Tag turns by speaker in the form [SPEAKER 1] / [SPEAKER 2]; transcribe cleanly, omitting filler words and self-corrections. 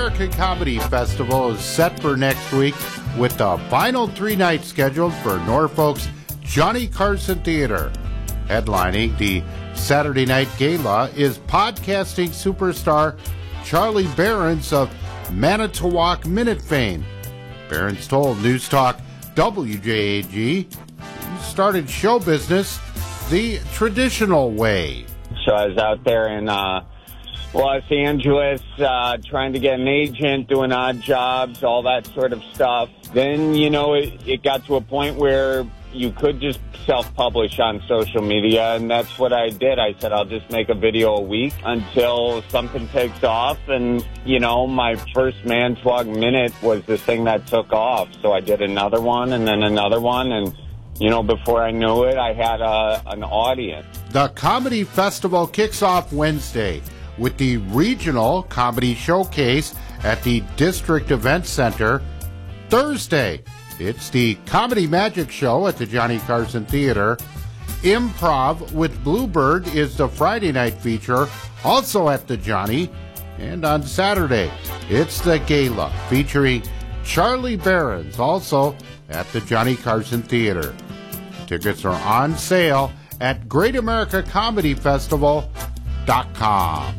[SPEAKER 1] American Comedy Festival is set for next week with the final 3 nights scheduled for Norfolk's Johnny Carson Theater. Headlining the Saturday night gala is podcasting superstar Charlie Berens of Manitowoc Minute fame. Berens told News Talk WJAG he started show business the traditional way.
[SPEAKER 2] So I was out there in Los Angeles trying to get an agent, doing odd jobs, all that sort of stuff. Then, it got to a point where you could just self-publish on social media, and that's what I did. I said, I'll just make a video a week until something takes off, and, my first Manitowoc Minute was the thing that took off. So I did another one, and then another one, and, before I knew it, I had an audience.
[SPEAKER 1] The Comedy Festival kicks off Wednesday with the Regional Comedy Showcase at the District Event Center. Thursday, it's the Comedy Magic Show at the Johnny Carson Theater. Improv with Bluebird is the Friday night feature, also at the Johnny. And on Saturday, it's the Gala featuring Charlie Berens, also at the Johnny Carson Theater. Tickets are on sale at GreatAmericaComedyFestival.com.